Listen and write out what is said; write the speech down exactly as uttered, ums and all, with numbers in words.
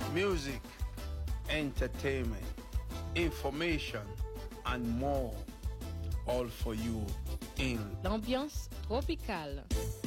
music, entertainment, information, and more. All for you in L'ambiance tropicale.